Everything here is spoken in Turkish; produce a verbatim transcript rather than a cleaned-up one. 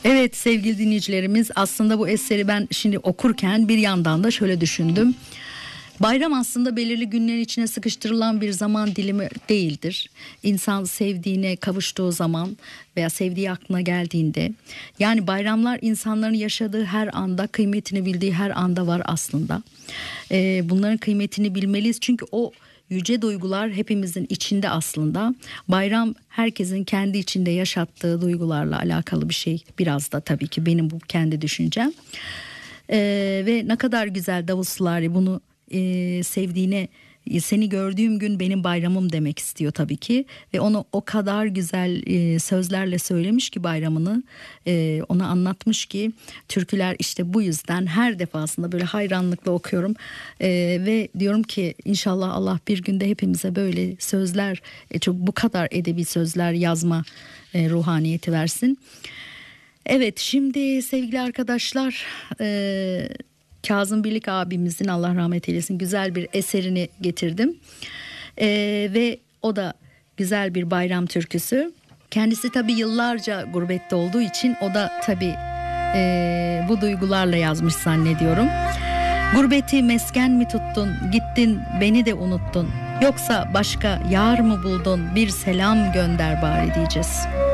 Evet sevgili dinleyicilerimiz, aslında bu eseri ben şimdi okurken bir yandan da şöyle düşündüm. Bayram aslında belirli günlerin içine sıkıştırılan bir zaman dilimi değildir. İnsan sevdiğine kavuştuğu zaman veya sevdiği aklına geldiğinde, yani bayramlar insanların yaşadığı her anda, kıymetini bildiği her anda var aslında. Ee, bunların kıymetini bilmeliyiz çünkü o yüce duygular hepimizin içinde aslında. Bayram herkesin kendi içinde yaşattığı duygularla alakalı bir şey. Biraz da tabii ki benim bu kendi düşüncem. Ee, ve ne kadar güzel Davutsulari bunu e, sevdiğine, seni gördüğüm gün benim bayramım demek istiyor tabii ki. Ve onu o kadar güzel e, sözlerle söylemiş ki bayramını, e, ona anlatmış ki türküler işte bu yüzden her defasında böyle hayranlıkla okuyorum. E, ve diyorum ki inşallah Allah bir günde hepimize böyle sözler, e, çok bu kadar edebi sözler yazma e, ruhaniyeti versin. Evet, şimdi sevgili arkadaşlar, e, Kazım Birlik abimizin, Allah rahmet eylesin, güzel bir eserini getirdim. Ee, ve o da güzel bir bayram türküsü. Kendisi tabii yıllarca gurbette olduğu için o da tabii e, bu duygularla yazmış zannediyorum. Gurbeti mesken mi tuttun, gittin beni de unuttun. Yoksa başka yar mı buldun, bir selam gönder bari diyeceğiz.